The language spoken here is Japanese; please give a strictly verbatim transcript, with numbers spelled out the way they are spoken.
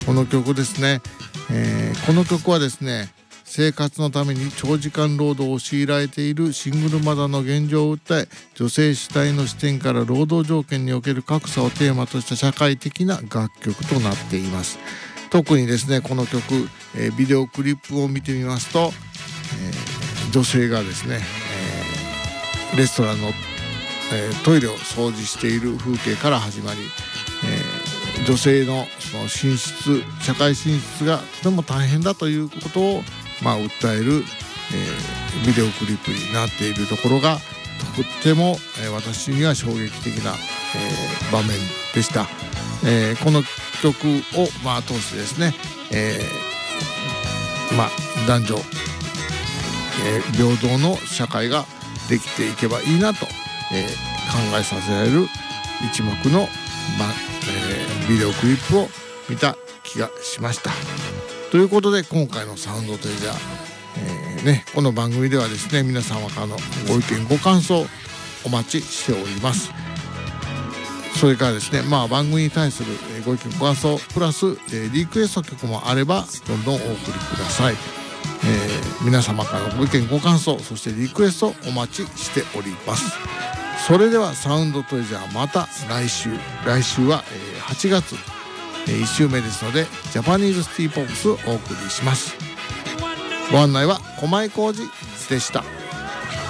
この曲ですね、えー、この曲はですね、生活のために長時間労働を強いられているシングルマザーの現状を訴え、女性主体の視点から労働条件における格差をテーマとした社会的な楽曲となっています。特にですね、この曲、えー、ビデオクリップを見てみますと、えー、女性がですね、えー、レストランの、えー、トイレを掃除している風景から始まり、えー、女性のその進出、社会進出がとても大変だということをまあ、訴える、えー、ビデオクリップになっているところがとっても、えー、私には衝撃的な、えー、場面でした。えー、この曲を、まあ、通してですね、えーまあ、男女、えー、平等の社会ができていけばいいなと、えー、考えさせられる一幕の、まあえー、ビデオクリップを見た気がしました。ということで、今回のサウンドトレジャー、えーね、この番組ではですね、皆様からのご意見ご感想お待ちしております。それからですね、まあ、番組に対するご意見ご感想プラス、えー、リクエスト曲もあればどんどんお送りください。えー、皆様からのご意見ご感想、そしてリクエストお待ちしております。それではサウンドトレジャー、また来週来週は、えー、はちがついっ週目ですので、ジャパニーズシティポップスをお送りします。ご案内は駒井浩二でした。